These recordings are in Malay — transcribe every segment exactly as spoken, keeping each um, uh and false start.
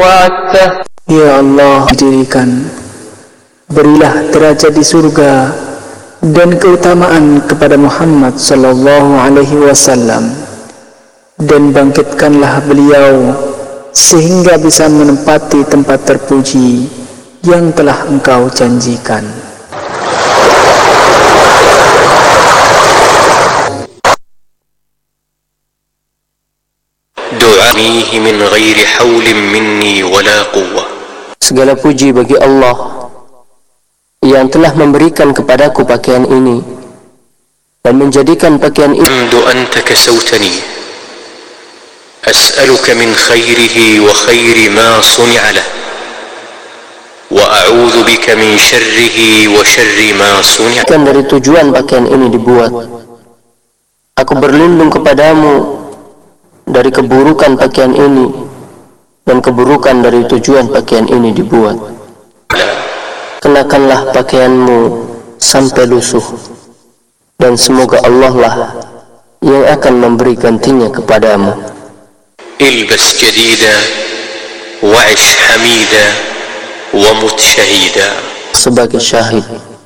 وعدته. Ya Allah, dirikan, berilah derajat di surga dan keutamaan kepada Muhammad sallallahu alaihi wasallam, dan bangkitkanlah beliau sehingga bisa menempati tempat terpuji yang telah Engkau janjikan. Du'anihi min ghairi haulin minni wala quwwah. Segala puji bagi Allah yang telah memberikan kepadaku pakaian ini dan menjadikan pakaian ini. Hamdu anta kasawtani, as'aluka min khairihi wa khairi ma suni'a lah, wa a'udzu bika min syarrihi wa syarri ma suni'a. Kan dari tujuan pakaian ini dibuat, aku berlindung kepadamu dari keburukan pakaian ini dan keburukan dari tujuan pakaian ini dibuat. Kenakanlah pakaianmu sampai lusuh, dan semoga Allah lah yang akan memberi gantinya kepadamu. Ilbas jadida wa'ish hamida wa mut syahida. Sebagai syahid.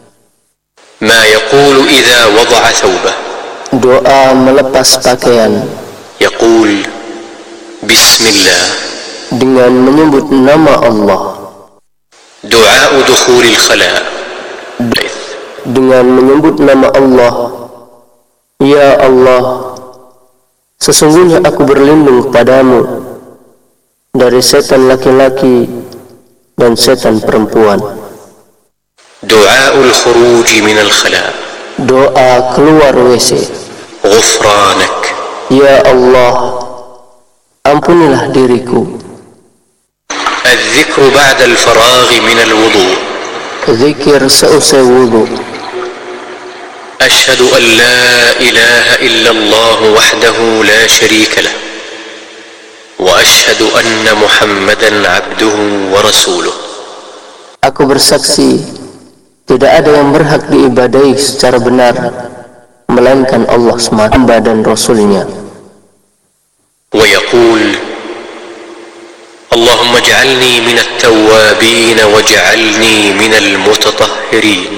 Ma yaqulu idza wada'a thawbah. Doa melepas pakaian. Yaqul Bismillah, dengan menyebut nama Allah. Du'a dukhulil khala, dengan menyebut nama Allah. Ya Allah, sesungguhnya aku berlindung kepadamu dari setan laki-laki dan setan perempuan. Du'aul khuruj minal khala, doa keluar W C. Ghufranak, ya Allah, ampunilah diriku. Al-dhikru ba'da al-faraghi min al-wudu, zikir seusai wudu. Ashhadu an la ilaha illa Allah wahdahu la sharika lah, wa ashhadu anna Muhammadan abduhu wa rasuluh. Aku bersaksi tidak ada yang berhak diibadahi secara benar melainkan Allah semata, hamba dan Rasulnya. Wa yaqul Allahumma ij'alni minat tawwabin waj'alni minal mutatahhirin.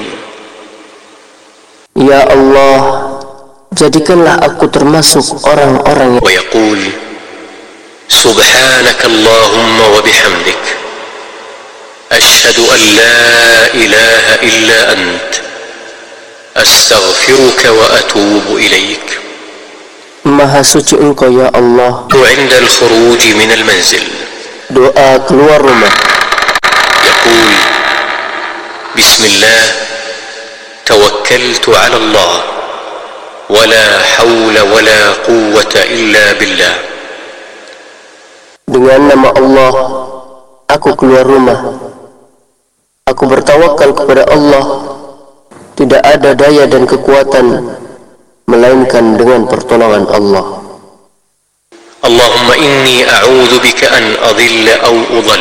Ya Allah, jadikanlah aku termasuk orang-orang yang. Wa yaqul Subhanaka Allahumma wa bihamdik, ashhadu an la ilaha illa ant, astaghfiruka wa atubu ilaik. Maha suci Engkau ya Allah. Inda al-khuruj min al-manzil, doa keluar rumah. Yaqul Bismillah, tawakkaltu ala Allah, wala hawla wala quwwata illa billah. Dengan nama Allah aku keluar rumah. Aku bertawakal kepada Allah. Tidak ada daya dan kekuatan melainkan dengan pertolongan Allah. Allahumma inni a'udzu bika an adilla aw udall.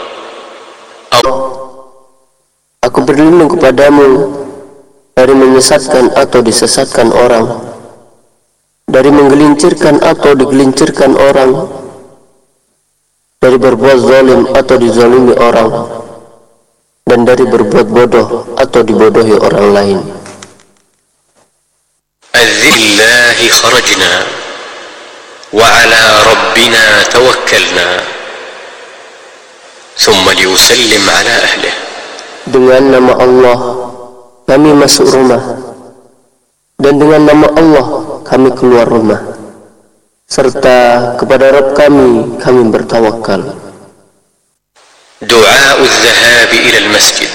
Aku berlindung kepadamu dari menyesatkan atau disesatkan orang, dari menggelincirkan atau digelincirkan orang, dari berbuat zalim atau dizalimi orang, dan dari berbuat bodoh atau dibodohi orang lain. Adzillahi kharajna wa ala rabbina tawakkalna, thumma liyusallim ala ahlihi. Dengan nama Allah kami masuk rumah, dan dengan nama Allah kami keluar rumah, serta kepada Rabb kami kami bertawakal. Du'a'u adh-dhahabi ila al-masjid,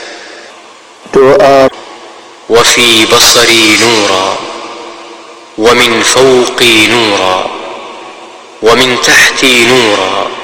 doa wa fi basari nura, wa min fawqi nura, wa min tahti nura,